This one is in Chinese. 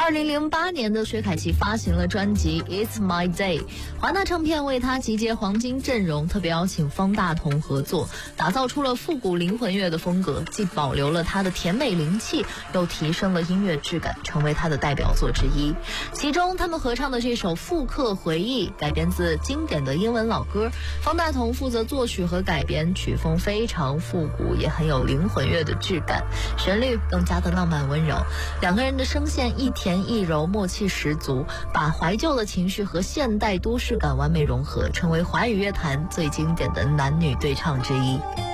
2008年的薛凯琪发行了专辑 It's My Day， 华纳唱片为她集结黄金阵容，特别邀请方大同合作，打造出了复古灵魂乐的风格，既保留了她的甜美灵气，又提升了音乐质感，成为她的代表作之一。其中他们合唱的这首《复刻回忆》改编自经典的英文老歌，方大同负责作曲和改编，曲风非常复古，也很有灵魂乐的质感，旋律更加的浪漫温柔，两个人的声线一甜一柔，默契十足，把怀旧的情绪和现代都市感完美融合，成为华语乐坛最经典的男女对唱之一。